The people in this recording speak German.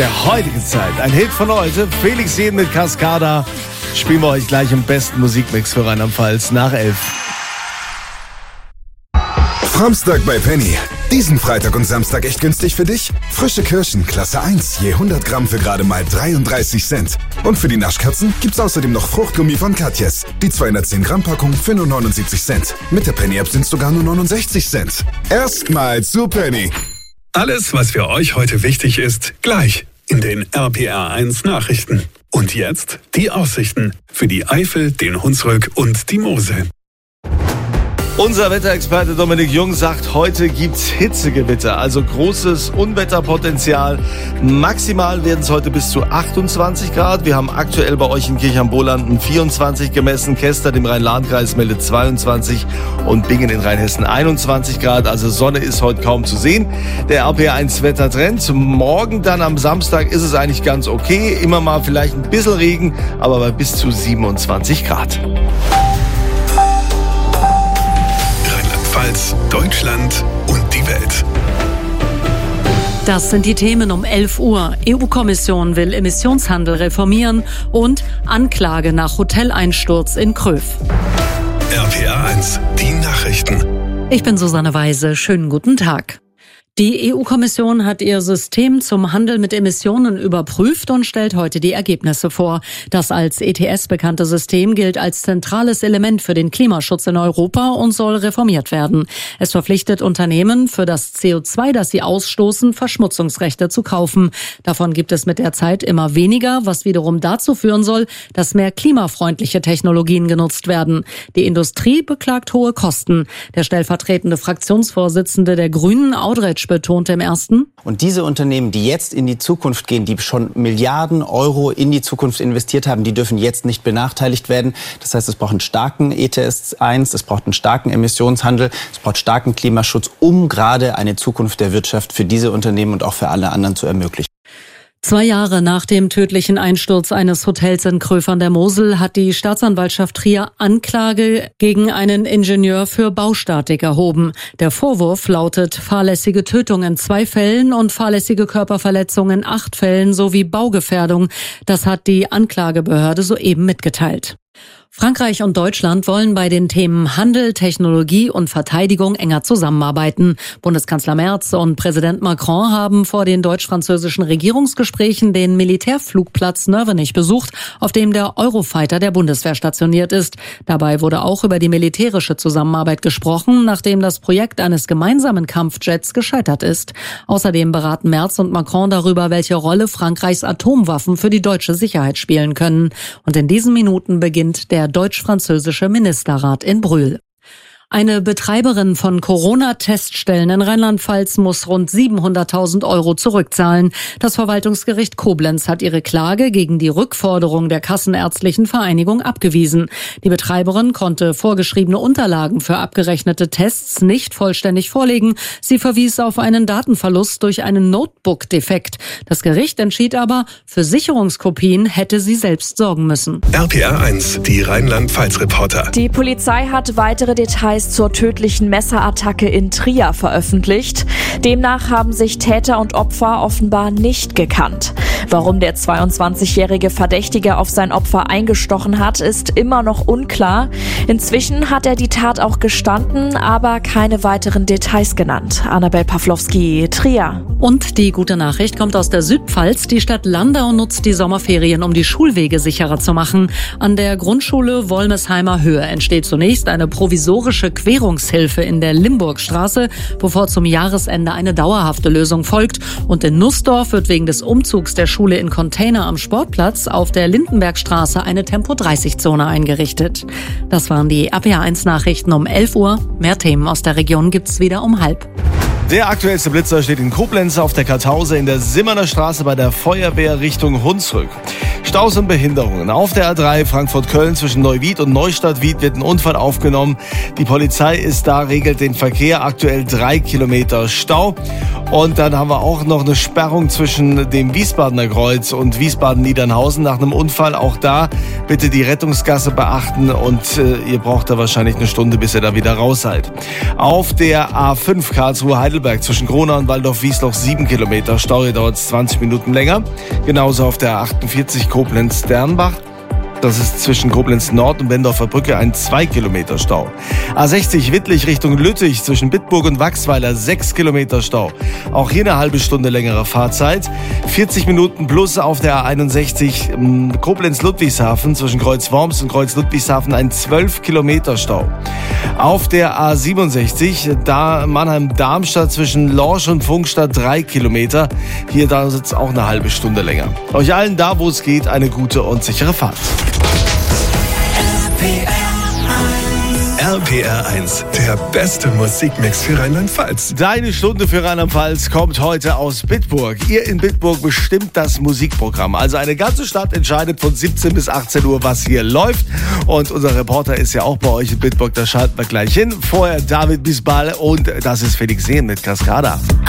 der heutigen Zeit. Ein Hit von heute, Felix Jähn mit Cascada. Spielen wir euch gleich im besten Musikmix für Rheinland-Pfalz nach 11. Samstag bei Penny. Diesen Freitag und Samstag echt günstig für dich? Frische Kirschen, Klasse 1, je 100 Gramm für gerade mal 33 Cent. Und für die Naschkatzen gibt's außerdem noch Fruchtgummi von Katjes. Die 210 Gramm Packung für nur 79 Cent. Mit der Penny-App sind's sogar nur 69 Cent. Erstmal zu Penny. Alles, was für euch heute wichtig ist, gleich in den RPR1 Nachrichten. Und jetzt die Aussichten für die Eifel, den Hunsrück und die Mosel. Unser Wetterexperte Dominik Jung sagt, heute gibt's Hitzegewitter, also großes Unwetterpotenzial. Maximal werden es heute bis zu 28 Grad. Wir haben aktuell bei euch in Kirchheim-Bolanden 24 gemessen. Kester im Rhein-Lahn-Kreis meldet 22 und Bingen in Rheinhessen 21 Grad. Also Sonne ist heute kaum zu sehen. Der RPR1 Wettertrend. Morgen dann am Samstag ist es eigentlich ganz okay. Immer mal vielleicht ein bisschen Regen, aber bei bis zu 27 Grad. Deutschland und die Welt. Das sind die Themen um 11 Uhr. EU-Kommission will Emissionshandel reformieren und Anklage nach Hoteleinsturz in Kröv. RPR1, die Nachrichten. Ich bin Susanne Weise. Schönen guten Tag. Die EU-Kommission hat ihr System zum Handel mit Emissionen überprüft und stellt heute die Ergebnisse vor. Das als ETS bekannte System gilt als zentrales Element für den Klimaschutz in Europa und soll reformiert werden. Es verpflichtet Unternehmen, für das CO2, das sie ausstoßen, Verschmutzungsrechte zu kaufen. Davon gibt es mit der Zeit immer weniger, was wiederum dazu führen soll, dass mehr klimafreundliche Technologien genutzt werden. Die Industrie beklagt hohe Kosten. Der stellvertretende Fraktionsvorsitzende der Grünen, Audretsch, betonte im Ersten. Und diese Unternehmen, die jetzt in die Zukunft gehen, die schon Milliarden Euro in die Zukunft investiert haben, die dürfen jetzt nicht benachteiligt werden. Das heißt, es braucht einen starken ETS 1, es braucht einen starken Emissionshandel, es braucht starken Klimaschutz, um gerade eine Zukunft der Wirtschaft für diese Unternehmen und auch für alle anderen zu ermöglichen. 2 Jahre nach dem tödlichen Einsturz eines Hotels in Kröv an der Mosel hat die Staatsanwaltschaft Trier Anklage gegen einen Ingenieur für Baustatik erhoben. Der Vorwurf lautet fahrlässige Tötung in 2 Fällen und fahrlässige Körperverletzung in 8 Fällen sowie Baugefährdung. Das hat die Anklagebehörde soeben mitgeteilt. Frankreich und Deutschland wollen bei den Themen Handel, Technologie und Verteidigung enger zusammenarbeiten. Bundeskanzler Merz und Präsident Macron haben vor den deutsch-französischen Regierungsgesprächen den Militärflugplatz Nörvenich besucht, auf dem der Eurofighter der Bundeswehr stationiert ist. Dabei wurde auch über die militärische Zusammenarbeit gesprochen, nachdem das Projekt eines gemeinsamen Kampfjets gescheitert ist. Außerdem beraten Merz und Macron darüber, welche Rolle Frankreichs Atomwaffen für die deutsche Sicherheit spielen können. Und in diesen Minuten beginnt der deutsch-französische Ministerrat in Brühl. Eine Betreiberin von Corona-Teststellen in Rheinland-Pfalz muss rund 700.000 Euro zurückzahlen. Das Verwaltungsgericht Koblenz hat ihre Klage gegen die Rückforderung der Kassenärztlichen Vereinigung abgewiesen. Die Betreiberin konnte vorgeschriebene Unterlagen für abgerechnete Tests nicht vollständig vorlegen. Sie verwies auf einen Datenverlust durch einen Notebook-Defekt. Das Gericht entschied aber, für Sicherungskopien hätte sie selbst sorgen müssen. RPR1, die Rheinland-Pfalz-Reporter. Die Polizei hat weitere Details zur tödlichen Messerattacke in Trier veröffentlicht. Demnach haben sich Täter und Opfer offenbar nicht gekannt. Warum der 22-jährige Verdächtige auf sein Opfer eingestochen hat, ist immer noch unklar. Inzwischen hat er die Tat auch gestanden, aber keine weiteren Details genannt. Annabel Pawlowski, Trier. Und die gute Nachricht kommt aus der Südpfalz. Die Stadt Landau nutzt die Sommerferien, um die Schulwege sicherer zu machen. An der Grundschule Wolmesheimer Höhe entsteht zunächst eine provisorische Querungshilfe in der Limburgstraße, bevor zum Jahresende eine dauerhafte Lösung folgt. Und in Nussdorf wird wegen des Umzugs der Schule in Container am Sportplatz auf der Lindenbergstraße eine Tempo-30-Zone eingerichtet. Das waren die RPR1-Nachrichten um 11 Uhr. Mehr Themen aus der Region gibt's wieder um 12:30. Der aktuellste Blitzer steht in Koblenz auf der Kartause in der Simmerner Straße bei der Feuerwehr Richtung Hunsrück. Staus und Behinderungen. Auf der A3 Frankfurt-Köln zwischen Neuwied und Neustadt-Wied wird ein Unfall aufgenommen. Die Polizei ist da, regelt den Verkehr. Aktuell 3 Kilometer Stau. Und dann haben wir auch noch eine Sperrung zwischen dem Wiesbadener Kreuz und Wiesbaden-Niedernhausen nach einem Unfall. Auch da bitte die Rettungsgasse beachten und ihr braucht da wahrscheinlich eine Stunde, bis ihr da wieder raus seid. Auf der A5 Karlsruhe-Heidelberg zwischen Gronau und Waldorf-Wiesloch 7 Kilometer Stau. Hier dauert es 20 Minuten länger. Genauso auf der 48 Koblenz-Sternbach. Das ist zwischen Koblenz Nord und Bendorfer Brücke ein 2 Kilometer Stau. A60 Wittlich Richtung Lüttich zwischen Bitburg und Wachsweiler 6 Kilometer Stau. Auch hier eine halbe Stunde längere Fahrzeit. 40 Minuten plus auf der A61 Koblenz-Ludwigshafen zwischen Kreuz-Worms und Kreuz-Ludwigshafen ein 12 Kilometer Stau. Auf der A67 da Mannheim-Darmstadt zwischen Lorsch und Pfungstadt 3 Kilometer. Hier da sitzt auch eine halbe Stunde länger. Euch allen da, wo es geht, eine gute und sichere Fahrt. RPR 1, der beste Musikmix für Rheinland-Pfalz. Deine Stunde für Rheinland-Pfalz kommt heute aus Bitburg. Ihr in Bitburg bestimmt das Musikprogramm. Also eine ganze Stadt entscheidet von 17 bis 18 Uhr, was hier läuft. Und unser Reporter ist ja auch bei euch in Bitburg, da schalten wir gleich hin. Vorher David Bisbal und das ist Felix Sehn mit Cascada.